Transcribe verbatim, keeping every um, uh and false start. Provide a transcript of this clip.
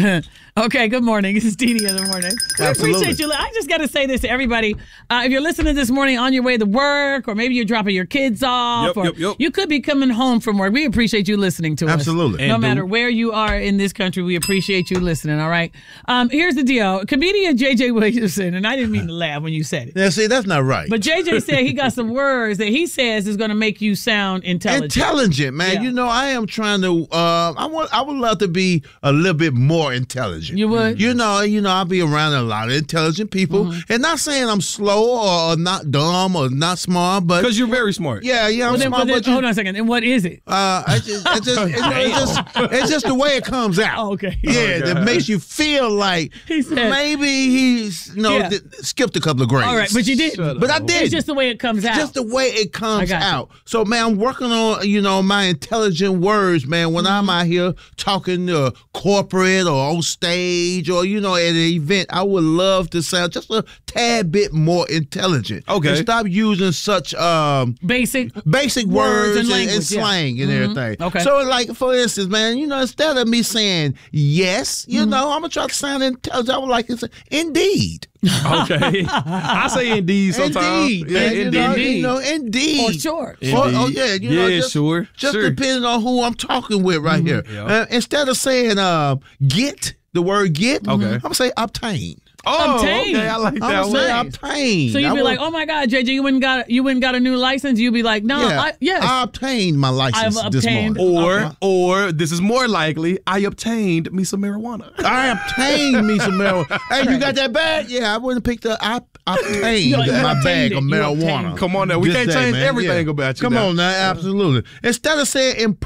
Okay, good morning. This is Dee Dee in the morning. We Absolutely. appreciate you. I just got to say this to everybody. Uh, if you're listening this morning on your way to work, or maybe you're dropping your kids off, Yep, or yep, yep. you could be coming home from work, we appreciate you listening to us. Absolutely. No And matter do- where you are in this country, we appreciate you listening, all right? Um, here's the deal. Comedian J J Williamson, and I didn't mean to laugh when you said it, Yeah, see, that's not right. but J J said he got some words that he says is going to make you sound intelligent. Intelligent, man. Yeah. You know, I am trying to. Uh, I want. I would love to be a little bit more intelligent. You would? You know. You know. I'll be around a lot of intelligent people, Mm-hmm. and not saying I'm slow or not dumb or not smart, but Because you're very smart. yeah, yeah, I'm Well, then, smart. well, then, but you, hold on a second. And what is it? Uh, I just, I just, you know, it's just, it's just the way it comes out. Oh, okay. Yeah, Oh, that makes you feel like He said- maybe he's, you know, Yeah. th- skipped a couple of grades. All right, but you did. Shut But I up. did. It's just the way it comes out. Just the way it I comes got you. out. So, man, I'm working on, you know, my intelligent words, man. When I'm out here talking to corporate or on stage or, you know, at an event, I would love to sound just a tad bit more intelligent. Okay. And stop using such um, Basic. basic Words words, and and, language, and yeah. slang and everything. Okay. So, like, for instance, man, you know, instead of me saying yes, you know, I'm going to try to sound intelligent. I would like to say, indeed. Okay. I say indeed sometimes. Indeed. Yeah, man, you know, indeed. you know, indeed. Or short. Or- oh, Indeed. yeah, you Yeah, know, just, sure, Just sure. depending on who I'm talking with right here. Yeah. Uh, instead of saying uh, get, the word get, Okay. I'm going to say obtain. Oh, Obtain. okay. I like I'm that going to say one. obtain. So you'd I be will- like, "Oh my God, J J, you went and got you went and got a new license." You'd be like, "No, yeah, I, yes, I obtained my license I've this obtained- morning. Or, Uh-huh. or this is more likely. I obtained me some marijuana. I obtained me some marijuana. Hey, you got that bag? Yeah, I wouldn't pick the. I obtained You like, you my obtained bag it. of You marijuana. obtained it. Come on now, we This can't day, change man. everything Yeah. about you Come now. on now, absolutely. Instead of saying